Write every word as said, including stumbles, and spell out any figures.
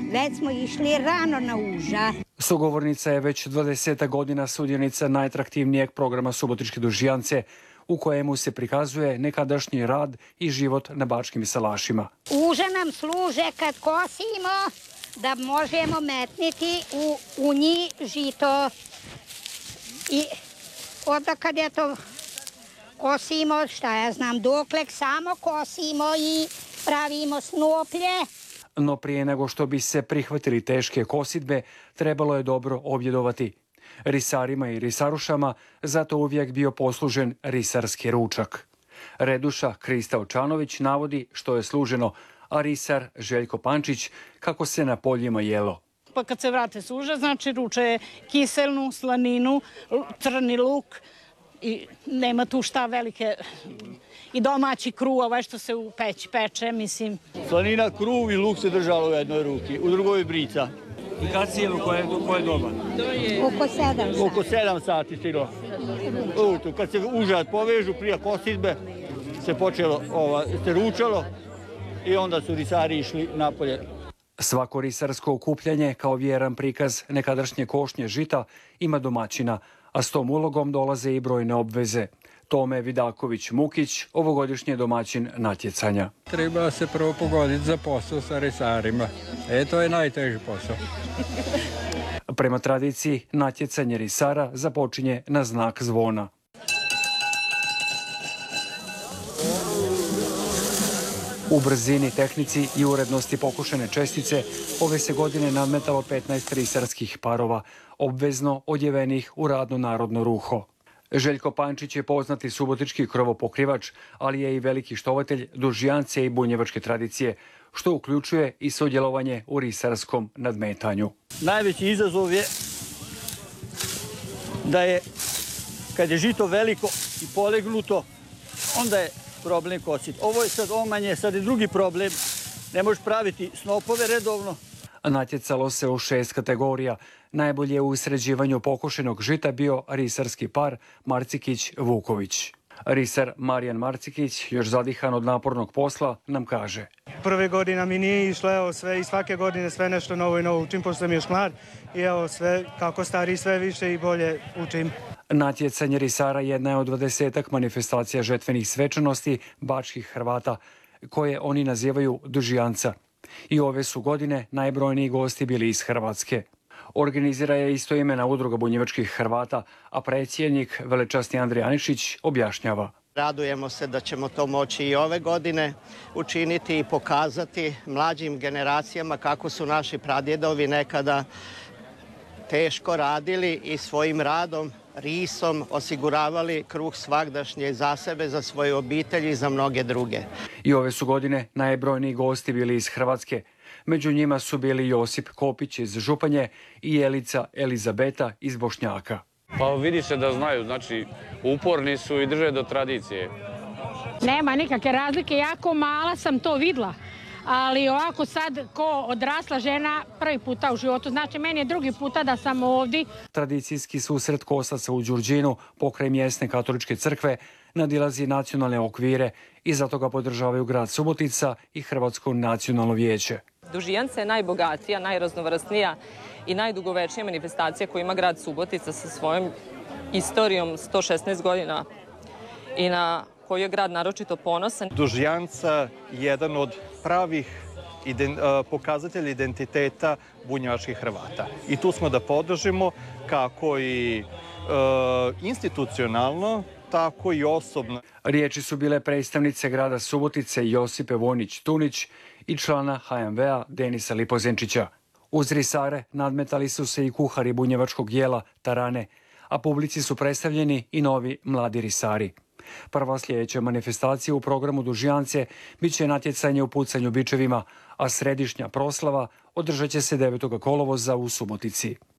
Već smo išli rano na uža. Sugovornica je već dvadesetak godina sudionica najatraktivnijeg programa Subotičke dužijance, u kojemu se prikazuje nekadašnji rad i život na bačkim salašima. Uže nam služe kad kosimo da možemo metniti u, u njih žito. I onda kad je to kosimo, šta ja znam, doklek samo kosimo i pravimo snoplje. No prije nego što bi se prihvatili teške kosidbe, trebalo je dobro objedovati. Risarima i risarušama zato uvijek bio poslužen risarski ručak. Reduša Krista Očanović navodi što je služeno, a risar Željko Pančić kako se na poljima jelo. Pa kad se vrate suže, znači ruče je kiselnu, slaninu, crni luk i nema tu šta velike. I domaći kruv, ovaj što se u peći peče, mislim. Slanina, kruv i luk se držalo u jednoj ruki, u drugoj brica. I kad si jelo, koje, koje doba? Oko sedam sati. Oko sedam sati stiglo. Kad se užad povežu prije kosidbe, se počelo, ova, se ručalo i onda su risari išli napolje. Svako risarsko okupljanje kao vjeran prikaz nekadašnje košnje žita ima domaćina, a s tom ulogom dolaze i brojne obveze. Tome Vidaković-Mukić, ovogodišnji domaćin natjecanja. Treba se prvo pogoditi za posao sa risarima. E, to je najteži posao. Prema tradiciji, natjecanje risara započinje na znak zvona. U brzini, tehnici i urednosti pokušene čestice ove se godine nadmetalo petnaest risarskih parova, obvezno odjevenih u radno narodno ruho. Željko Pančić je poznati subotički krovopokrivač, ali je i veliki štovatelj dužijance i bunjevačke tradicije, što uključuje i sudjelovanje u risarskom nadmetanju. Najveći izazov je da je, kad je žito veliko i polegnuto, onda je problem kositi. Ovo je sad omanje, sad je drugi problem. Ne možeš praviti snopove redovno. Natjecalo se u šest kategorija. Najbolje u sređivanju pokošenog žita bio risarski par Marcikić-Vuković. Risar Marijan Marcikić, još zadihan od napornog posla, nam kaže. Prve godine mi nije išlo, evo sve i svake godine sve nešto novo i novo učim, pošto sam još mlad i evo sve kako stari sve više i bolje učim. Natjecanje risara jedna je od dvadesetak manifestacija žetvenih svečanosti bačkih Hrvata, koje oni nazivaju dužijanca. I ove su godine najbrojniji gosti bili iz Hrvatske. Organizira je istoimena udruga bunjevačkih Hrvata, a predsjednik velečasni Andrej Anišić objašnjava. Radujemo se da ćemo to moći i ove godine učiniti i pokazati mlađim generacijama kako su naši pradjedovi nekada teško radili i svojim radom, risom osiguravali kruh svagdašnje za sebe, za svoje obitelji i za mnoge druge. I ove su godine najbrojniji gosti bili iz Hrvatske. Među njima su bili Josip Kopić iz Županje i Jelica Elizabeta iz Bošnjaka. Pa vidi se da znaju, znači uporni su i drže do tradicije. Nema nikakve razlike, jako mala sam to vidla, ali ovako sad ko odrasla žena prvi puta u životu, znači meni je drugi puta da sam ovdje. Tradicijski susret kosaca u Đurđinu, pokraj mjesne katoličke crkve, nadilazi nacionalne okvire i zato ga podržavaju grad Subotica i Hrvatsko nacionalno vijeće. Dužijanca je najbogatija, najraznovrsnija i najdugovečnija manifestacija koju ima grad Subotica sa svojom istorijom sto šesnaest godina i na koju je grad naročito ponosan. Dužijanca je jedan od pravih ident, pokazatelja identiteta bunjevačkih Hrvata. I tu smo da podržimo kako i e, institucionalno, tako i osobno. Riječi su bile predstavnice grada Subotice Josipe Vojnić-Tunić i člana ha em ve a Denisa Lipozenčića. Uz risare nadmetali su se i kuhari bunjevačkog jela Tarane, a publici su predstavljeni i novi mladi risari. Prva sljedeća manifestacija u programu Dužijance bit će natjecanje u pucanju bičevima, a središnja proslava održat će se devetog kolovoza u Subotici.